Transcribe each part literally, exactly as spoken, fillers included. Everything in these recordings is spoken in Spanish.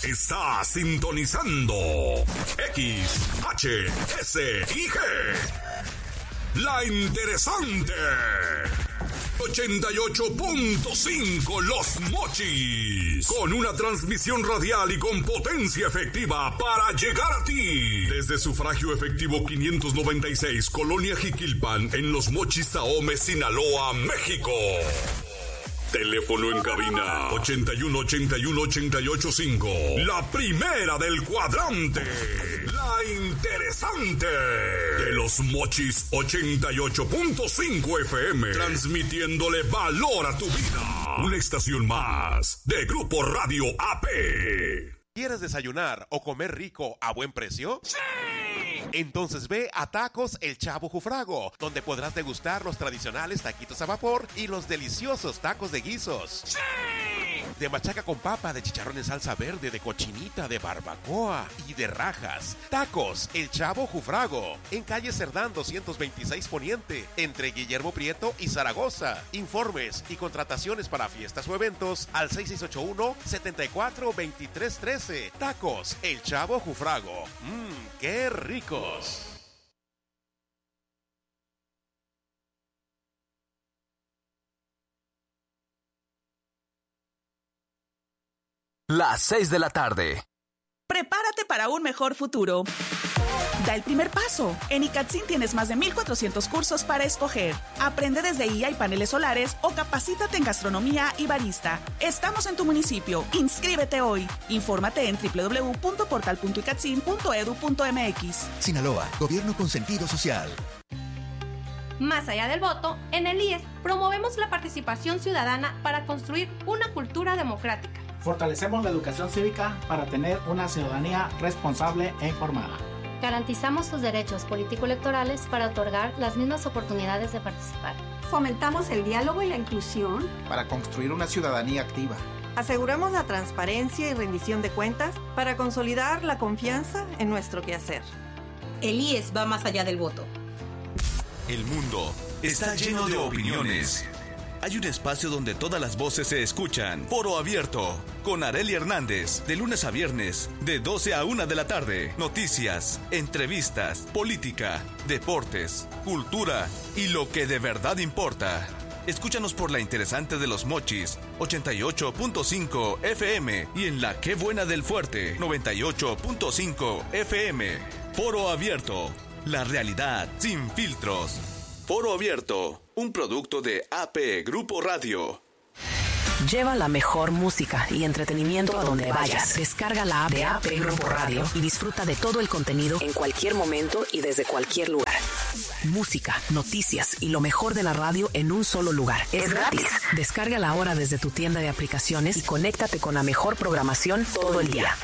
Está sintonizando X, H, S y G. La interesante. ochenta y ocho punto cinco Los Mochis. Con una transmisión radial y con potencia efectiva para llegar a ti. Desde Sufragio Efectivo quinientos noventa y seis, Colonia Jiquilpan, en Los Mochis, Ahome, Sinaloa, México. Teléfono en cabina ochenta y uno, ochenta y uno, ochenta y ocho, cinco. La primera del cuadrante. La interesante. De Los Mochis ochenta y ocho punto cinco F M. Transmitiéndole valor a tu vida. Una estación más de Grupo Radio A P. ¿Quieres desayunar o comer rico a buen precio? ¡Sí! Entonces ve a Tacos El Chavo Jufrago, donde podrás degustar los tradicionales taquitos a vapor y los deliciosos tacos de guisos. ¡Sí! De machaca con papa, de chicharrón en salsa verde, de cochinita, de barbacoa y de rajas. Tacos El Chavo Jufrago, en calle Cerdán doscientos veintiséis Poniente, entre Guillermo Prieto y Zaragoza. Informes y contrataciones para fiestas o eventos al seis seis ocho uno, siete cuatro, dos tres uno tres. Tacos El Chavo Jufrago. Mmm, qué ricos. Las seis de la tarde. Prepárate para un mejor futuro. Da el primer paso. En ICATSIN tienes más de mil cuatrocientos cursos para escoger. Aprende desde I A y paneles solares o capacítate en gastronomía y barista. Estamos en tu municipio. Inscríbete hoy. Infórmate en doble u doble u doble u punto portal punto icatsin punto edu punto m x. Sinaloa, gobierno con sentido social. Más allá del voto, en el I E S promovemos la participación ciudadana para construir una cultura democrática. Fortalecemos la educación cívica para tener una ciudadanía responsable e informada. Garantizamos sus derechos político-electorales para otorgar las mismas oportunidades de participar. Fomentamos el diálogo y la inclusión para construir una ciudadanía activa. Aseguramos la transparencia y rendición de cuentas para consolidar la confianza en nuestro quehacer. El I E S va más allá del voto. El mundo está lleno de opiniones. Hay un espacio donde todas las voces se escuchan. Foro Abierto, con Arely Hernández, de lunes a viernes, de doce a una de la tarde. Noticias, entrevistas, política, deportes, cultura y lo que de verdad importa. Escúchanos por la interesante de Los Mochis, ochenta y ocho punto cinco F M, y en la Qué Buena del Fuerte, noventa y ocho punto cinco F M. Foro Abierto, la realidad sin filtros. Foro Abierto, un producto de A P Grupo Radio. Lleva la mejor música y entretenimiento a donde vayas. Descarga la app de A P Grupo Radio y disfruta de todo el contenido en cualquier momento y desde cualquier lugar. Música, noticias y lo mejor de la radio en un solo lugar. Es gratis. Descárgala ahora desde tu tienda de aplicaciones y conéctate con la mejor programación todo el día.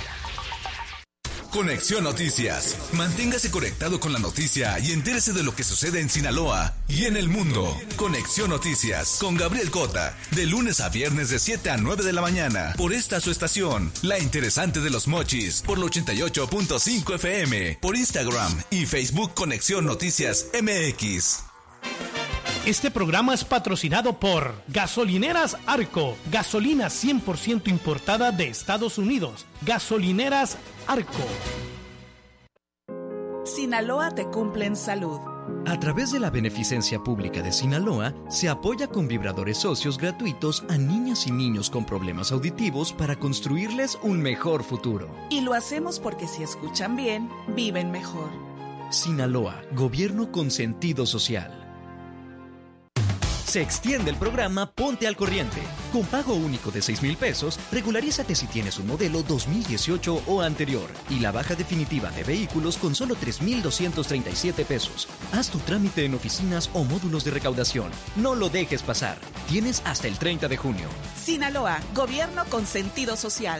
Conexión Noticias. Manténgase conectado con la noticia y entérese de lo que sucede en Sinaloa y en el mundo. Conexión Noticias con Gabriel Cota, de lunes a viernes de siete a nueve de la mañana, por esta su estación, La Interesante de Los Mochis, por la ochenta y ocho punto cinco F M, por Instagram y Facebook Conexión Noticias M X. Este programa es patrocinado por Gasolineras Arco, gasolina cien por ciento importada de Estados Unidos. Gasolineras Arco. Sinaloa te cumple en salud. A través de la Beneficencia Pública de Sinaloa, se apoya con vibradores socios gratuitos a niñas y niños con problemas auditivos para construirles un mejor futuro. Y lo hacemos porque si escuchan bien, viven mejor. Sinaloa, gobierno con sentido social. Se extiende el programa Ponte al Corriente. Con pago único de seis mil pesos, regularízate si tienes un modelo dos mil dieciocho o anterior y la baja definitiva de vehículos con solo tres mil doscientos treinta y siete pesos. Haz tu trámite en oficinas o módulos de recaudación. No lo dejes pasar. Tienes hasta el treinta de junio. Sinaloa, gobierno con sentido social.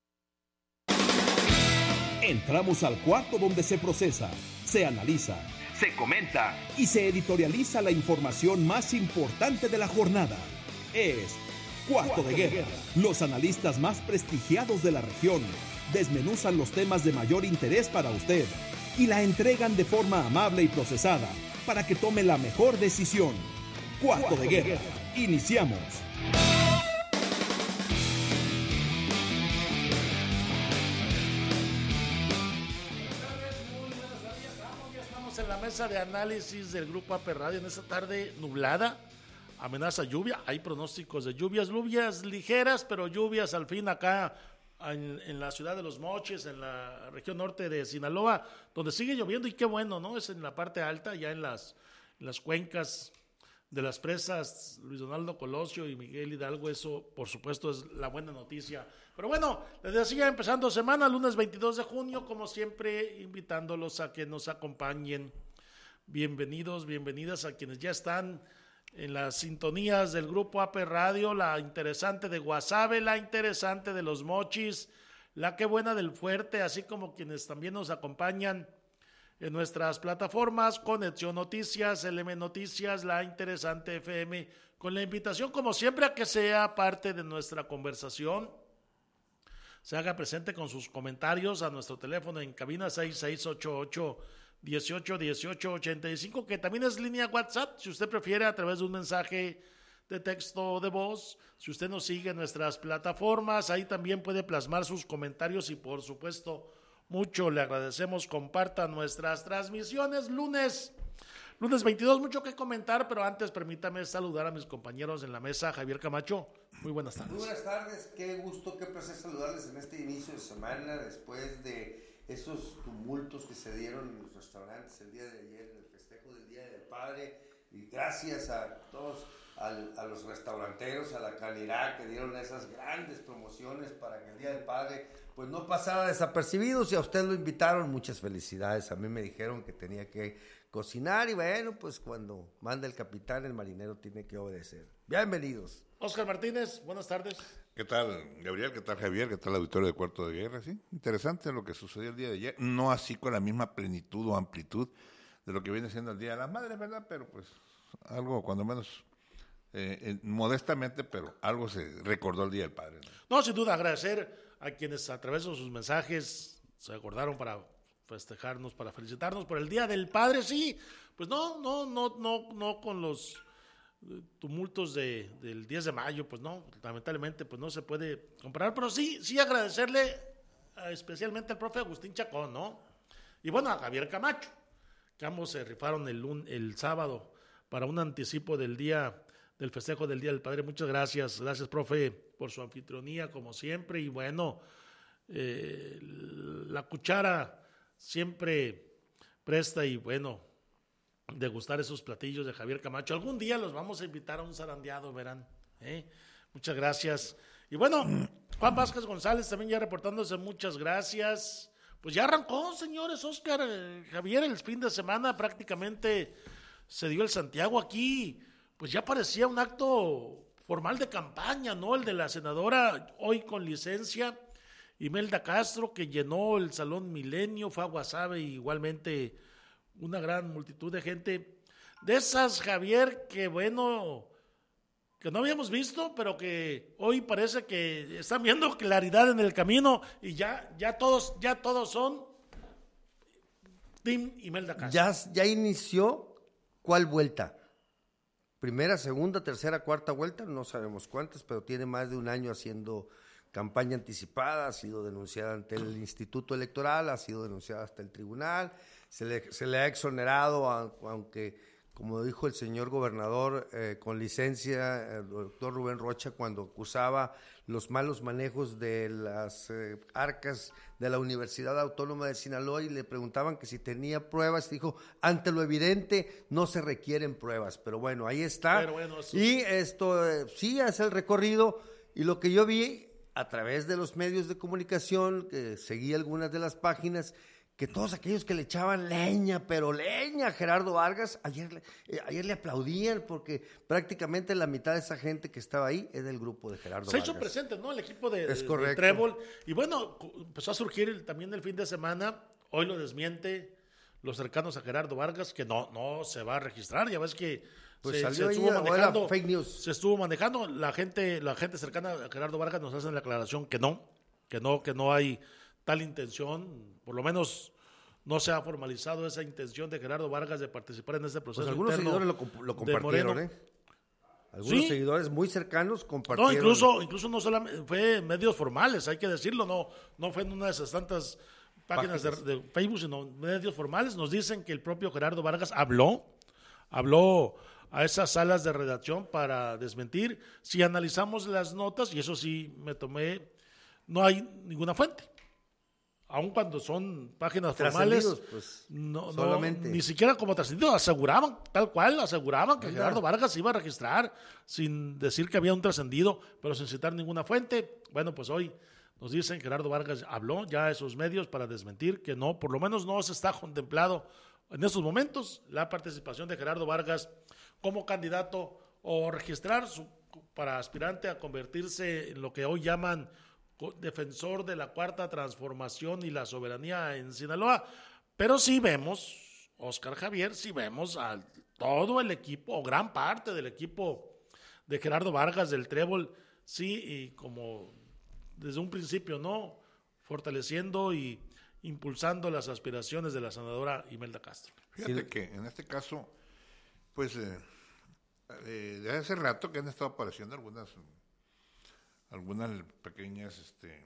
Entramos al cuarto donde se procesa, se analiza, se comenta y se editorializa la información más importante de la jornada. Es Cuarto de Guerra. Los analistas más prestigiados de la región desmenuzan los temas de mayor interés para usted y la entregan de forma amable y procesada para que tome la mejor decisión. Cuarto de Guerra. Iniciamos. estamos en la mesa de análisis del Grupo A P Radio en esta tarde nublada. Amenaza lluvia, hay pronósticos de lluvias, lluvias ligeras, pero lluvias al fin acá en, en la ciudad de Los Mochis, en la región norte de Sinaloa, donde sigue lloviendo y qué bueno, ¿no? Es en la parte alta, ya en las, en las cuencas de las presas Luis Donaldo Colosio y Miguel Hidalgo, eso por supuesto es la buena noticia. Pero bueno, les decía, empezando semana, lunes veintidós de junio, como siempre, invitándolos a que nos acompañen. Bienvenidos, bienvenidas a quienes ya están en las sintonías del Grupo A P Radio, la interesante de Guasave, la interesante de Los Mochis, la que buena del Fuerte, así como quienes también nos acompañan en nuestras plataformas, Conexión Noticias, L M Noticias, la interesante F M, con la invitación como siempre a que sea parte de nuestra conversación, se haga presente con sus comentarios a nuestro teléfono en cabina seis seis ocho ocho, dieciocho, dieciocho, ochenta y cinco, que también es línea WhatsApp, si usted prefiere, a través de un mensaje de texto o de voz. Si usted nos sigue en nuestras plataformas, ahí también puede plasmar sus comentarios y por supuesto mucho le agradecemos, compartan nuestras transmisiones. Lunes, lunes veintidós, mucho que comentar, pero antes permítame saludar a mis compañeros en la mesa. Javier Camacho, muy buenas tardes. Muy buenas tardes, qué gusto, qué placer saludarles en este inicio de semana, después de esos tumultos que se dieron en los restaurantes el día de ayer, en el festejo del Día del Padre, y gracias a todos, al, a los restauranteros, a la calidad que dieron esas grandes promociones para que el Día del Padre pues no pasara desapercibido. Si a usted lo invitaron, muchas felicidades. A mí me dijeron que tenía que cocinar y bueno, pues cuando manda el capitán, el marinero tiene que obedecer. Bienvenidos. Oscar Martínez, buenas tardes. ¿Qué tal, Gabriel? ¿Qué tal, Javier? ¿Qué tal, auditorio de Cuarto de Guerra? Sí, interesante lo que sucedió el día de ayer. No así con la misma plenitud o amplitud de lo que viene siendo el Día de la Madre, ¿verdad? Pero pues algo, cuando menos eh, eh, modestamente, pero algo se recordó el Día del Padre, ¿no? No, sin duda, agradecer a quienes a través de sus mensajes se acordaron para festejarnos, para felicitarnos por el Día del Padre. Sí, pues no, no, no, no, no con los tumultos de, del diez de mayo, pues no, lamentablemente pues no se puede comparar, pero sí, sí agradecerle a, especialmente al profe Agustín Chacón, ¿no? Y bueno, a Javier Camacho, que ambos se rifaron el, el sábado para un anticipo del día, del festejo del Día del Padre. Muchas gracias, gracias profe por su anfitrionía como siempre, y bueno, eh, la cuchara siempre presta y bueno, degustar esos platillos de Javier Camacho. Algún día los vamos a invitar a un zarandeado, verán. ¿eh? Muchas gracias. Y bueno, Juan Vázquez González también ya reportándose, muchas gracias. Pues ya arrancó, señores, Oscar, eh, Javier, el fin de semana prácticamente se dio el Santiago aquí. Pues ya parecía un acto formal de campaña, ¿no? El de la senadora, hoy con licencia, Imelda Castro, que llenó el Salón Milenio, fue a Guasave, igualmente una gran multitud de gente, de esas, Javier, que bueno, que no habíamos visto, pero que hoy parece que están viendo claridad en el camino y ya, ya todos, ya todos son Team Imelda Castro. Ya, ya inició, ¿cuál vuelta? Primera, segunda, tercera, cuarta vuelta, no sabemos cuántas, pero tiene más de un año haciendo campaña anticipada, ha sido denunciada ante el Instituto Electoral, ha sido denunciada hasta el tribunal, se le, se le ha exonerado, aunque, como dijo el señor gobernador, eh, con licencia, el doctor Rubén Rocha, cuando acusaba los malos manejos de las eh, arcas de la Universidad Autónoma de Sinaloa y le preguntaban que si tenía pruebas, dijo, ante lo evidente no se requieren pruebas, pero bueno, ahí está. Pero bueno, eso... Y esto eh, sí es el recorrido, y lo que yo vi a través de los medios de comunicación, que seguí algunas de las páginas, que todos aquellos que le echaban leña, pero leña a Gerardo Vargas, ayer, eh, ayer le aplaudían porque prácticamente la mitad de esa gente que estaba ahí es del grupo de Gerardo Se Vargas. Se hizo presente, ¿no? El equipo de, es de, correcto. de Trébol. Y bueno, empezó a surgir el, también el fin de semana, hoy lo desmiente los cercanos a Gerardo Vargas, que no, no se va a registrar, ya ves que pues se, salió se estuvo ahí, manejando, fake news. se estuvo manejando, la gente, la gente cercana a Gerardo Vargas nos hace la aclaración que no, que no, que no hay tal intención, por lo menos no se ha formalizado esa intención de Gerardo Vargas de participar en este proceso. Pues algunos seguidores lo, lo compartieron, ¿eh? Algunos ¿Sí? seguidores muy cercanos compartieron. No, incluso, incluso no solamente fue en medios formales, hay que decirlo, no, no fue en una de esas tantas páginas de, de Facebook, sino medios formales, nos dicen que el propio Gerardo Vargas habló, habló a esas salas de redacción para desmentir. Si analizamos las notas, y eso sí me tomé, no hay ninguna fuente. Aun cuando son páginas formales, pues, no, no, solamente. ni siquiera como trascendido, aseguraban, tal cual, aseguraban que Gerardo Vargas se iba a registrar sin decir que había un trascendido, pero sin citar ninguna fuente. Bueno, pues hoy nos dicen que Gerardo Vargas habló ya a esos medios para desmentir que no, por lo menos no se está contemplado en estos momentos la participación de Gerardo Vargas como candidato o registrar su, para aspirante a convertirse en lo que hoy llaman defensor de la cuarta transformación y la soberanía en Sinaloa. Pero sí vemos, Óscar Javier, sí vemos a todo el equipo, o gran parte del equipo de Gerardo Vargas, del Trébol, sí, y como desde un principio, ¿no? Fortaleciendo y impulsando las aspiraciones de la senadora Imelda Castro. Fíjate sí. que en este caso, pues, eh, eh, de hace rato que han estado apareciendo algunas... algunas pequeñas este,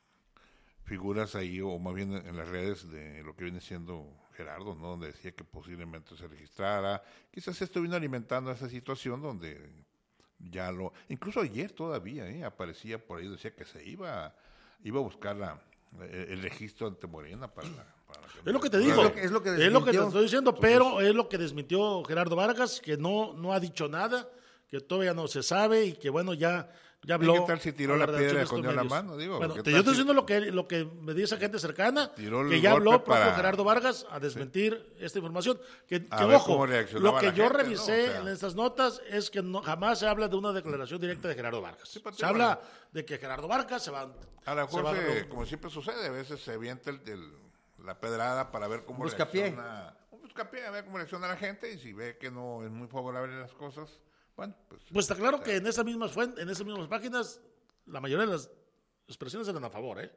figuras ahí, o más bien en las redes de lo que viene siendo Gerardo, ¿no? Donde decía que posiblemente se registrara. Quizás esto vino alimentando esa situación donde ya lo... Incluso ayer todavía ¿eh? aparecía por ahí, decía que se iba, iba a buscar la, el, el registro ante Morena para la... Para la es lo que te digo, es lo que, es lo que, es lo que te estoy diciendo, Entonces, pero es lo que desmintió Gerardo Vargas, que no, no ha dicho nada, que todavía no se sabe y que bueno, ya... Ya habló. ¿Qué tal si tiró la piedra con la mano? Digo, bueno, te, tal yo estoy si diciendo lo que, lo que me dice gente cercana, tiró que ya habló propio para... Gerardo Vargas a desmentir sí. esta información. Que, que ojo, lo que yo gente, revisé ¿no? O sea, en estas notas es que no, jamás se habla de una declaración directa de Gerardo Vargas. Sí, se habla de que Gerardo Vargas se va a la mejor, se, como siempre sucede, a veces se avienta el, el, la pedrada para ver cómo buscapié. reacciona. Un buscapié, a ver cómo reacciona la gente, y si ve que no es muy favorable las cosas, bueno, pues... Pues está claro o sea, que en esas mismas fuentes, en esas mismas páginas, la mayoría de las expresiones eran a favor, ¿eh?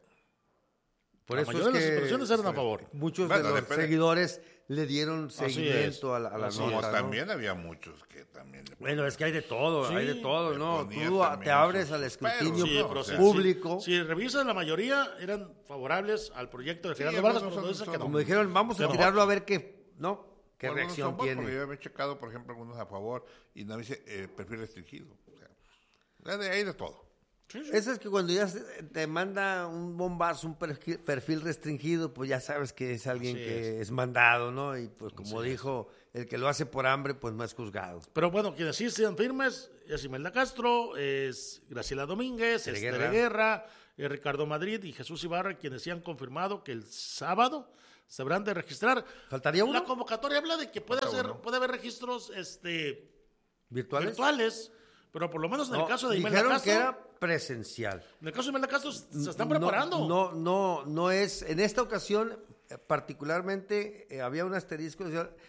Por la eso mayoría es de las que expresiones eran a favor. Muchos bueno, de los depende. seguidores le dieron seguimiento a la, a la no, nota, también ¿no? había muchos que también... Bueno, es que hay de todo, sí, hay de todo, ¿no? Tú te abres al escrutinio sí, pero, público. Si, si revisas, la mayoría eran favorables al proyecto de Gerardo sí, Vargas, como, no dicen que no. Como dijeron, vamos a tirarlo a ver qué, ¿no? ¿Qué bueno, reacción no tiene? Porque yo había checado, por ejemplo, algunos a favor y no dice eh, perfil restringido. O sea, hay de todo. Sí, sí. Eso es que cuando ya te manda un bombazo, un perfil restringido, pues ya sabes que es alguien Así que es. es mandado, ¿no? Y pues como Así dijo, es. el que lo hace por hambre, pues no es juzgado. Pero bueno, quienes sí sean firmes es Imelda Castro, es Graciela Domínguez, es Tere Guerra, es Ricardo Madrid y Jesús Ibarra, quienes sí han confirmado que el sábado se habrán de registrar. ¿Faltaría uno? La convocatoria habla de que puede, hacer, puede haber registros este, ¿Virtuales? virtuales, pero por lo menos en no, el caso de Imelda Castro... Castro... que era presencial. En el caso de Imelda Castro se están no, preparando. No, no, no es... En esta ocasión, particularmente, eh, había un asterisco.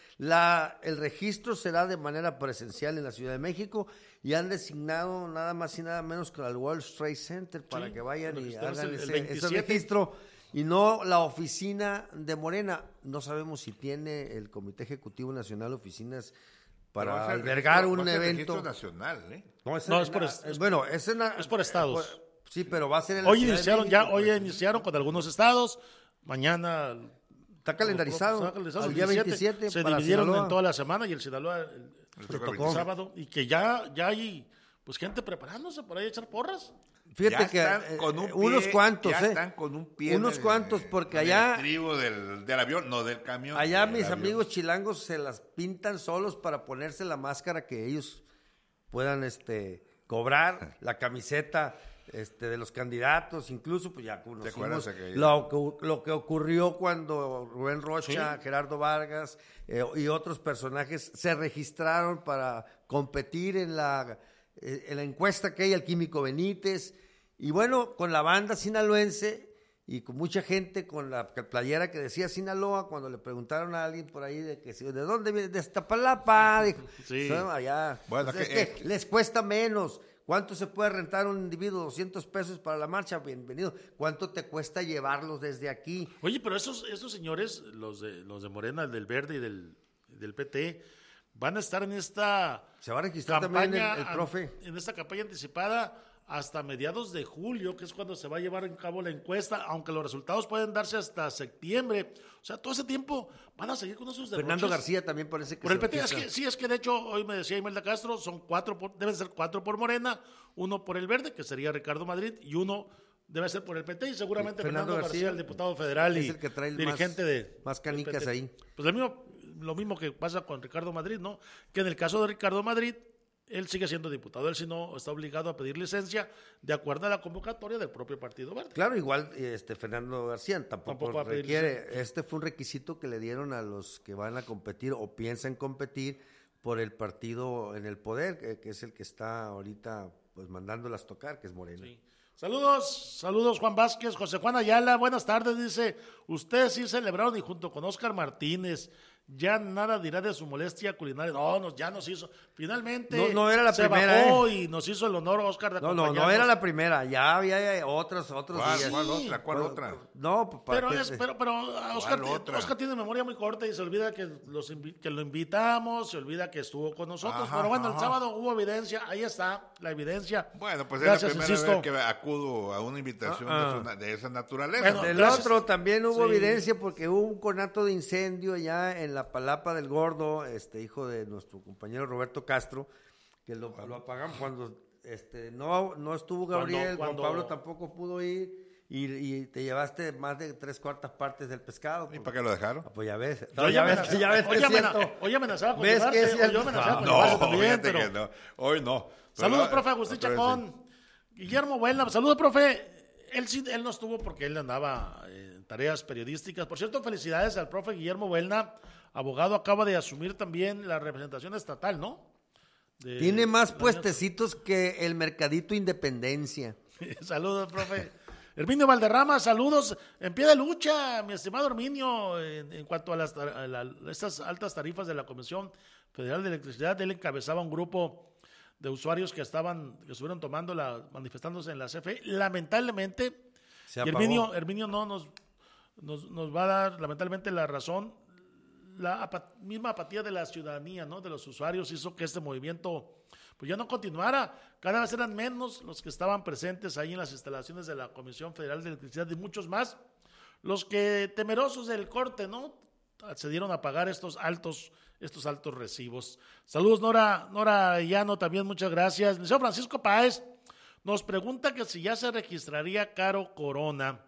La, el registro será de manera presencial en la Ciudad de México y han designado nada más y nada menos que al World Trade Center para sí, que vayan y hagan el, ese, ese registro. Y no la oficina de Morena. No sabemos si tiene el Comité Ejecutivo Nacional oficinas para albergar registro, un evento nacional, ¿eh? No, es, no, es por es, es, bueno, es, en la, es por estados. Por, sí, pero va a ser en la hoy Ciudad iniciaron de México, ya, hoy pues, iniciaron con algunos estados. Mañana está calendarizado. Está calendarizado el día veintisiete se para dividieron Sinaloa. En toda la semana y el Sinaloa el, el, el sábado y que ya ya hay pues gente preparándose para ir a echar porras. Fíjate ya que están con un pie, unos cuantos, ya eh. están con un pie unos del, cuantos, porque del allá. Tribo del, del avión, no del camión. Allá del mis avión. amigos chilangos se las pintan solos para ponerse la máscara que ellos puedan este cobrar, la camiseta este de los candidatos, incluso pues ya conocimos lo que, lo que ocurrió cuando Rubén Rocha, ¿sí? Gerardo Vargas eh, y otros personajes se registraron para competir en la, eh, en la encuesta que hay al Químico Benítez. Y bueno, con la banda sinaloense y con mucha gente con la playera que decía Sinaloa, cuando le preguntaron a alguien por ahí de que ¿de dónde viene? De Iztapalapa, dijo, sí. allá. Bueno, pues que, es que eh, les cuesta menos. ¿Cuánto se puede rentar un individuo? doscientos pesos para la marcha, bienvenido. ¿Cuánto te cuesta llevarlos desde aquí? Oye, pero esos, esos señores, los de, los de Morena, el del Verde y del, del P T, van a estar en esta se va a registrar campaña, también el, el profe. En esta campaña anticipada hasta mediados de julio, que es cuando se va a llevar a cabo la encuesta, aunque los resultados pueden darse hasta septiembre. O sea, todo ese tiempo van a seguir con esos derroches. Fernando García también parece que por el P T. Es que, sí, es que de hecho, hoy me decía Imelda Castro, son cuatro, por, deben ser cuatro por Morena, uno por el Verde, que sería Ricardo Madrid, y uno debe ser por el P T, y seguramente Fernando, Fernando García, García, el diputado federal y el que trae el dirigente más, de... Más canicas ahí. Pues lo mismo, lo mismo que pasa con Ricardo Madrid, ¿no? Que en el caso de Ricardo Madrid, él sigue siendo diputado, él si no está obligado a pedir licencia de acuerdo a la convocatoria del propio Partido Verde. Claro, igual este Fernando García tampoco, tampoco requiere, este fue un requisito que le dieron a los que van a competir o piensan competir por el partido en el poder, que, que es el que está ahorita pues mandándolas tocar, que es Morena. Sí. Saludos, saludos Juan Vázquez, José Juan Ayala, buenas tardes, dice, ustedes sí celebraron y junto con Óscar Martínez, ya nada dirá de su molestia culinaria. No, no, ya nos hizo. Finalmente no, no era la se primera, bajó eh. y nos hizo el honor, Oscar, de No, no, no era la primera. Ya había otros, otros ¿Cuál, días. ¿Cuál otra? ¿Cuál pero, otra? No, pero, es, pero, pero Oscar, Oscar tiene memoria muy corta y se olvida que, los, que lo invitamos, se olvida que estuvo con nosotros. Ajá, pero bueno, ajá. El sábado hubo evidencia. Ahí está la evidencia. Bueno, pues gracias, es la primera insisto. vez que acudo a una invitación uh-uh. de, su, de esa naturaleza. Bueno, del gracias. Otro también hubo sí. evidencia porque hubo un conato de incendio allá en la Palapa del Gordo, este hijo de nuestro compañero Roberto Castro, que lo, lo apagamos cuando este no no estuvo Gabriel, cuando, cuando... Juan Pablo tampoco pudo ir y, y te llevaste más de tres cuartas partes del pescado. ¿Y para qué lo dejaron? Ah, pues ya ves. No, ya, ves que, ya ves que es cierto. Hoy amenazaba con llevarse, hoy amenazaba con llevarse también, pero... no, hoy no. Saludos, profe Agustín Chacón. Sí. Guillermo Buena, saludos, profe. Él sí, él no estuvo porque él andaba en tareas periodísticas. Por cierto, felicidades al profe Guillermo Buena, abogado, acaba de asumir también la representación estatal, ¿no? De, Tiene más puestecitos que el Mercadito Independencia. Saludos, profe. Herminio Valderrama, saludos. En pie de lucha, mi estimado Herminio, en, en cuanto a, las, a la, estas altas tarifas de la Comisión Federal de Electricidad, él encabezaba un grupo de usuarios que estaban, que estuvieron tomando la, manifestándose en la C F E. Lamentablemente, Se y Herminio, Herminio no nos, nos, nos va a dar lamentablemente la razón. La apa- misma apatía de la ciudadanía, ¿no? De los usuarios hizo que este movimiento pues ya no continuara. Cada vez eran menos los que estaban presentes ahí en las instalaciones de la Comisión Federal de Electricidad y muchos más los que, temerosos del corte, ¿no? Accedieron a pagar estos altos estos altos recibos. Saludos, Nora Nora Llano, también muchas gracias. Liceo Francisco Páez nos pregunta que si ya se registraría Caro Corona.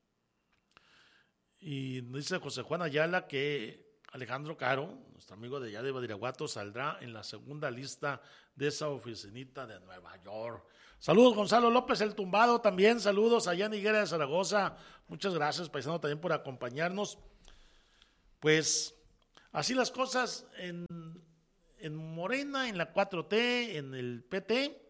Y dice José Juan Ayala que Alejandro Caro, nuestro amigo de allá de Badiraguato, saldrá en la segunda lista de esa oficinita de Nueva York. Saludos, Gonzalo López, el tumbado, también saludos allá en Higuera de Zaragoza. Muchas gracias, paisano, también por acompañarnos. Pues así las cosas en, en Morena, en la cuatro T, en el P T.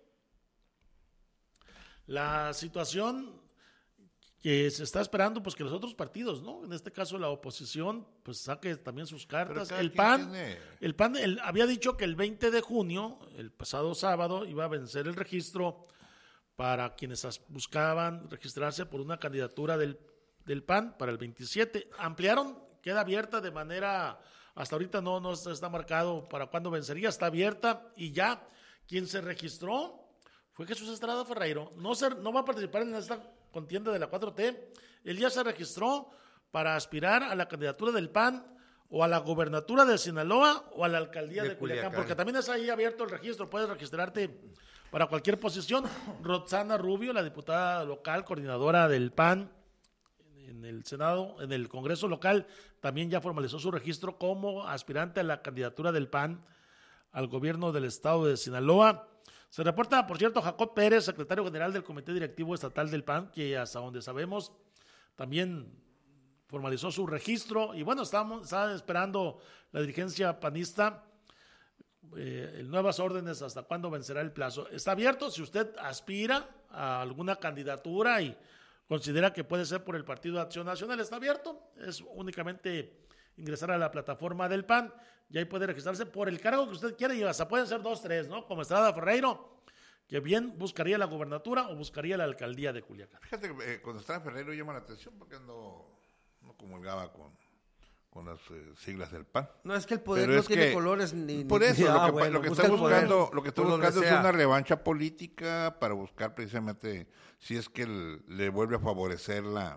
La situación que se está esperando, pues que los otros partidos, ¿no? En este caso la oposición, pues saque también sus cartas. El P A N, tiene... el P A N el, había dicho que el veinte de junio, el pasado sábado, iba a vencer el registro para quienes buscaban registrarse por una candidatura del, del P A N para el veintisiete. Ampliaron, queda abierta de manera, hasta ahorita no, no está marcado para cuándo vencería, está abierta y ya quien se registró fue Jesús Estrada Ferreiro. No, ser, no va a participar en esta contienda de la cuatro T. Él ya se registró para aspirar a la candidatura del P A N o a la gobernatura de Sinaloa o a la alcaldía de, de Culiacán, Culiacán, porque también es ahí abierto el registro, puedes registrarte para cualquier posición. Roxana Rubio, la diputada local, coordinadora del P A N en el Senado, en el Congreso local, también ya formalizó su registro como aspirante a la candidatura del P A N al gobierno del estado de Sinaloa. Se reporta, por cierto, Jacob Pérez, secretario general del Comité Directivo Estatal del P A N, que hasta donde sabemos también formalizó su registro. Y bueno, estamos está esperando la dirigencia panista eh, nuevas órdenes hasta cuándo vencerá el plazo. Está abierto si usted aspira a alguna candidatura y considera que puede ser por el Partido de Acción Nacional. Está abierto, es únicamente ingresar a la plataforma del P A N y ahí puede registrarse por el cargo que usted quiera y hasta pueden ser dos, tres, ¿no? Como Estrada Ferreiro, que bien buscaría la gubernatura o buscaría la alcaldía de Culiacán. Fíjate que eh, cuando Estrada Ferreiro llama la atención porque no, no comulgaba con, con las eh, siglas del P A N. No, es que el poder Pero no es tiene que, colores ni... Por ni, eso, ni, lo, ah, que, bueno, lo que busca está el poder buscando, lo que está por donde buscando es sea. una revancha política para buscar precisamente si es que el- le vuelve a favorecer la,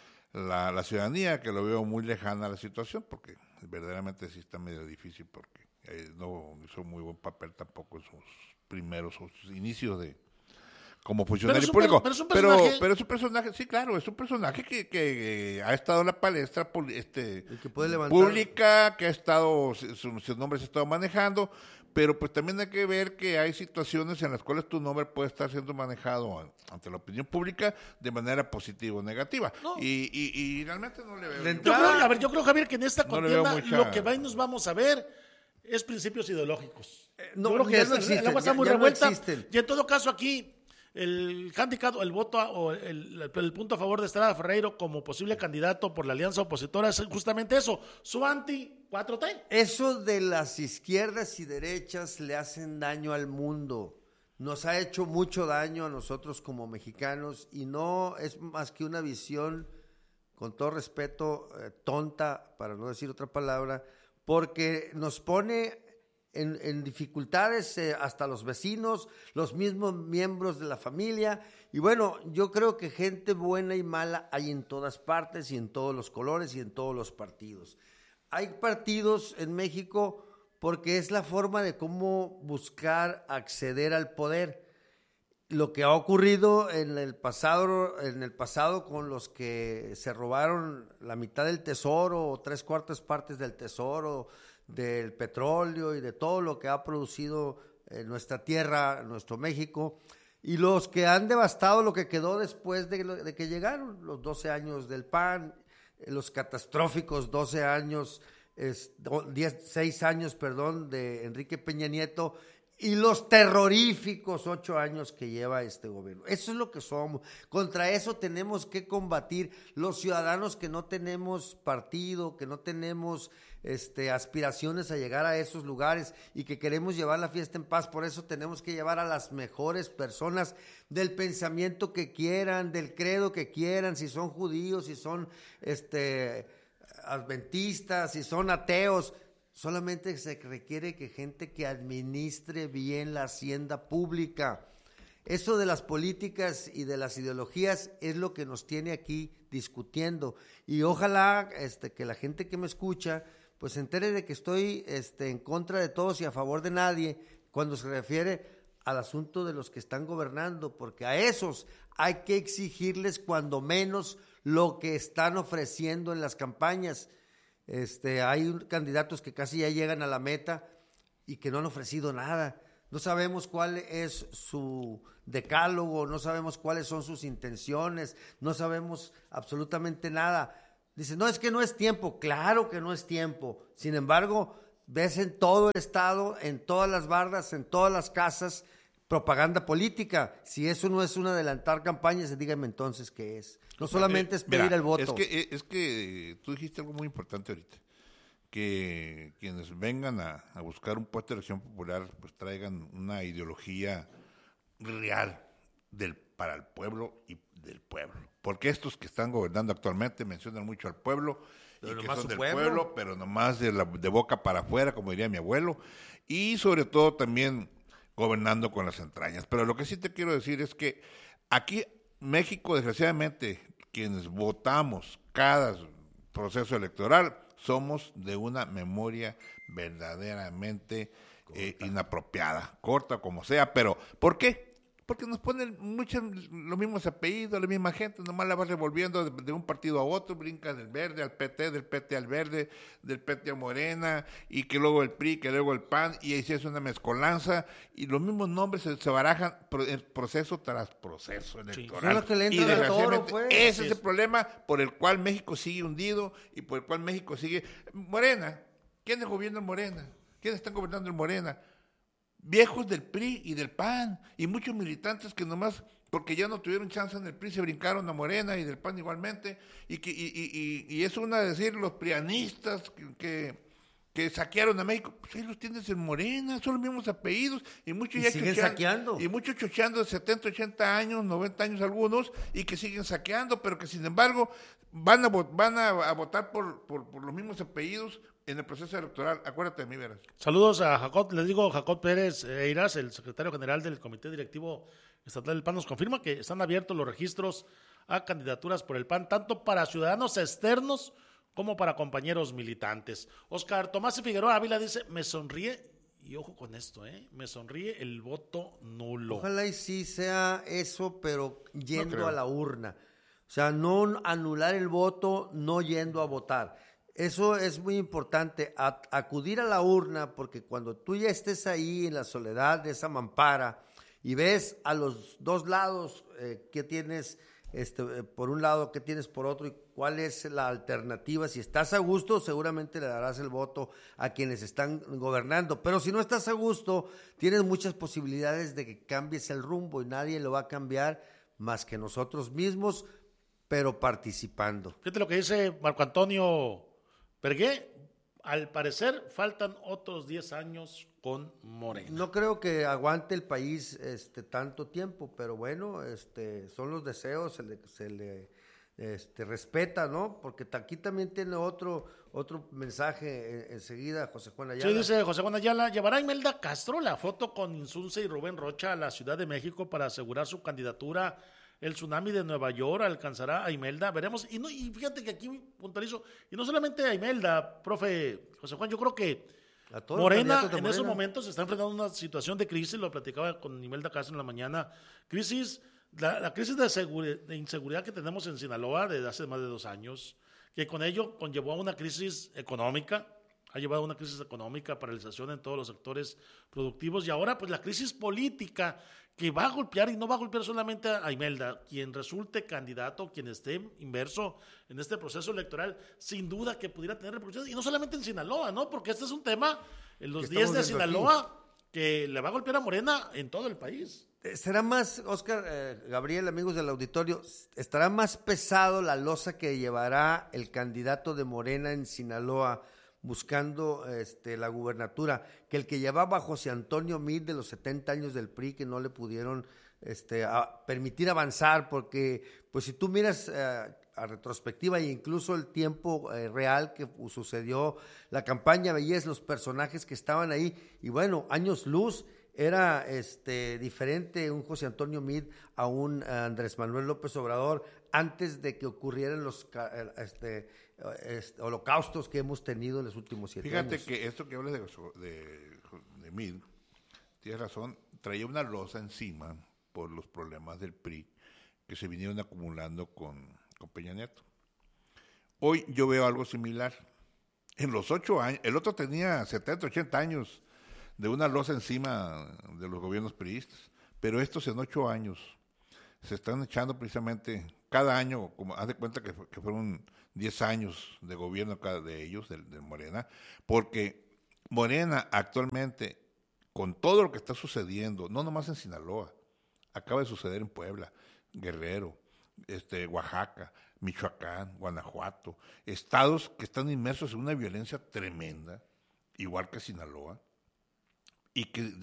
la, la ciudadanía, que lo veo muy lejana a la situación, porque verdaderamente sí está medio difícil, porque eh, no hizo muy buen papel tampoco en sus primeros, o sus inicios de como funcionario Pero es un público. per- pero es un pero, personaje- pero es un personaje, sí, claro, es un personaje que, que eh, ha estado en la palestra poli- este, que puede levantar- pública, que ha estado, su, su nombre se ha estado manejando, pero pues también hay que ver que hay situaciones en las cuales tu nombre puede estar siendo manejado an- ante la opinión pública de manera positiva o negativa. Y, y, y realmente no le veo. Yo creo, a ver, yo creo, Javier, que en esta No le veo contienda mucha- lo que va y nos vamos a ver es principios ideológicos. no, Yo creo que ya es- no el- existen, el agua está ya- muy ya no revuelta. existen. Y en todo caso aquí el handicap o el voto a- o el, el punto a favor de Estrada Ferreiro como posible candidato por la alianza opositora es justamente eso, su anti cuatro T. Eso de las izquierdas y derechas le hacen daño al mundo. Nos ha hecho mucho daño a nosotros como mexicanos y no es más que una visión, con todo respeto, eh, tonta, para no decir otra palabra, porque nos pone en, en dificultades eh, hasta los vecinos, los mismos miembros de la familia. Y bueno, yo creo que gente buena y mala hay en todas partes y en todos los colores y en todos los partidos. Hay partidos en México porque es la forma de cómo buscar acceder al poder. Lo que ha ocurrido en el pasado, en el pasado con los que se robaron la mitad del tesoro o tres cuartas partes del tesoro, del petróleo y de todo lo que ha producido en nuestra tierra, nuestro México, y los que han devastado lo que quedó después de, lo- de que llegaron, los doce años del P A N, eh, los catastróficos doce años, es, do- diez, seis años, perdón, de Enrique Peña Nieto, y los terroríficos ocho años que lleva este gobierno. Eso es lo que somos. Contra eso tenemos que combatir los ciudadanos que no tenemos partido, que no tenemos este, aspiraciones a llegar a esos lugares y que queremos llevar la fiesta en paz. Por eso tenemos que llevar a las mejores personas del pensamiento que quieran, del credo que quieran, si son judíos, si son este, adventistas, si son ateos. Solamente se requiere que gente que administre bien la hacienda pública. Eso de las políticas y de las ideologías es lo que nos tiene aquí discutiendo. Y ojalá este, que la gente que me escucha pues se entere de que estoy este, en contra de todos y a favor de nadie cuando se refiere al asunto de los que están gobernando, porque a esos hay que exigirles cuando menos lo que están ofreciendo en las campañas. Este, hay un- candidatos que casi ya llegan a la meta y que no han ofrecido nada. No sabemos cuál es su decálogo, no sabemos cuáles son sus intenciones, no sabemos absolutamente nada. Dicen, no, es que no es tiempo. Claro que no es tiempo. Sin embargo, ves en todo el estado, en todas las bardas, en todas las casas, propaganda política. Si eso no es un adelantar campañas, díganme entonces qué es. No solamente es pedir Mira, el voto. Es que, es que tú dijiste algo muy importante ahorita, que quienes vengan a, a buscar un puesto de elección popular, pues traigan una ideología real del, para el pueblo y del pueblo. Porque estos que están gobernando actualmente mencionan mucho al pueblo, Pero y que nomás son su del pueblo. pueblo, pero nomás de, la, de boca para afuera, como diría mi abuelo, y sobre todo también gobernando con las entrañas. Pero lo que sí te quiero decir es que aquí, México, desgraciadamente, quienes votamos cada proceso electoral, somos de una memoria verdaderamente eh, inapropiada, corta como sea, pero ¿por qué? Porque nos ponen muchos los mismos apellidos, la misma gente, nomás la vas revolviendo de, de un partido a otro, brinca del verde al P T, del P T al verde, del P T a Morena, y que luego el P R I, que luego el P A N, y ahí se hace una mezcolanza, y los mismos nombres se, se barajan pro, en proceso tras proceso electoral. Son los que le Y entran al toro, desgraciadamente, pues. ese Así es es. el problema por el cual México sigue hundido, y por el cual México sigue... Morena, ¿quiénes gobiernan Morena? ¿Quiénes están gobernando en Morena? Viejos del P R I y del P A N, y muchos militantes que nomás, porque ya no tuvieron chance en el P R I, se brincaron a Morena, y del P A N igualmente, y que y, y, y, y es una de decir los prianistas que, que, que saquearon a México, pues ahí los tienes en Morena, son los mismos apellidos, y muchos Y ya siguen chochean- saqueando. Y muchos chocheando de setenta, ochenta años, noventa años algunos, y que siguen saqueando, pero que sin embargo van a, vo- van a, a votar por, por, por los mismos apellidos en el proceso electoral. Acuérdate de mí, Veras. Saludos a Jacob, les digo, Jacob Pérez Eiras, el secretario general del Comité Directivo Estatal del P A N, nos confirma que están abiertos los registros a candidaturas por el P A N, tanto para ciudadanos externos como para compañeros militantes. Oscar Tomás y Figueroa Ávila dice, me sonríe, y ojo con esto, ¿eh? me sonríe el voto nulo. Ojalá y sí sea eso, pero yendo creo. a la urna. O sea, no anular el voto, no yendo a votar. Eso es muy importante, a- acudir a la urna, porque cuando tú ya estés ahí en la soledad de esa mampara y ves a los dos lados eh, qué tienes, este, eh, por un lado, qué tienes por otro y cuál es la alternativa, si estás a gusto, seguramente le darás el voto a quienes están gobernando, pero si no estás a gusto, tienes muchas posibilidades de que cambies el rumbo y nadie lo va a cambiar más que nosotros mismos, pero participando. Fíjate lo que dice Marco Antonio Pergué, al parecer faltan otros diez años con Morena. No creo que aguante el país este tanto tiempo, pero bueno, este son los deseos, se le, se le este, respeta, ¿no? Porque ta- aquí también tiene otro otro mensaje en- enseguida, José Juan Ayala. Sí, dice José Juan Ayala, llevará Imelda Castro la foto con Insunce y Rubén Rocha a la Ciudad de México para asegurar su candidatura. El tsunami de Nueva York alcanzará a Imelda, veremos. Y, no, y fíjate que aquí puntualizo, y no solamente a Imelda, profe José Juan, yo creo que A todos los Morena candidatos de en esos Morena. momentos se está enfrentando a una situación de crisis, lo platicaba con Imelda Castro en la mañana, crisis, la, la crisis de, seguri- de inseguridad que tenemos en Sinaloa desde hace más de dos años, que con ello conllevó a una crisis económica, ha llevado a una crisis económica, paralización en todos los sectores productivos, y ahora pues la crisis política que va a golpear, y no va a golpear solamente a Imelda, quien resulte candidato, quien esté inmerso en este proceso electoral, sin duda que pudiera tener repercusiones, y no solamente en Sinaloa, ¿no? Porque este es un tema, en los Que diez de estamos viendo Sinaloa, que le va a golpear a Morena en todo el país. Eh, ¿Será más, Oscar, eh, Gabriel, amigos del auditorio, estará más pesado la losa que llevará el candidato de Morena en Sinaloa buscando este, la gubernatura que el que llevaba José Antonio Meade de los setenta años del P R I, que no le pudieron este, a permitir avanzar? Porque pues si tú miras eh, a retrospectiva e incluso el tiempo eh, real que sucedió la campaña, veías los personajes que estaban ahí y bueno, años luz. Era este diferente un José Antonio Meade a un Andrés Manuel López Obrador antes de que ocurrieran los ca- este, este, holocaustos que hemos tenido en los últimos siete Fíjate años. que esto que hablas de, de, de Meade, tienes razón, traía una losa encima por los problemas del P R I que se vinieron acumulando con, con Peña Nieto. Hoy yo veo algo similar. En los ocho años, el otro tenía setenta, ochenta años de una losa encima de los gobiernos priistas, pero estos en ocho años se están echando precisamente cada año, como haz de cuenta que, que fueron diez años de gobierno cada de ellos, de, de Morena, porque Morena actualmente, con todo lo que está sucediendo, no nomás en Sinaloa, acaba de suceder en Puebla, Guerrero, este, Oaxaca, Michoacán, Guanajuato, estados que están inmersos en una violencia tremenda, igual que Sinaloa, y que